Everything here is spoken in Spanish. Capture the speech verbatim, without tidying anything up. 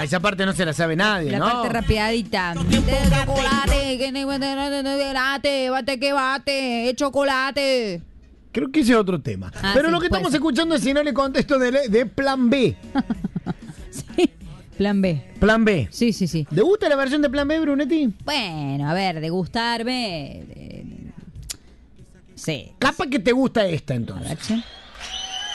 esa parte no se la sabe nadie, La ¿no? parte rapeadita. De chocolate, que ne- bate, bate que bate, es chocolate. Creo que ese es otro tema. Ah, Pero sí, lo que puede estamos ser. escuchando es si no le contesto de, de Plan B. Sí. Plan B. Plan B. Sí, sí, sí. ¿Te gusta la versión de Plan B, Brunetti? Bueno, a ver, de gustarme. eh, sí. Capaz que te gusta esta A entonces. ver, che.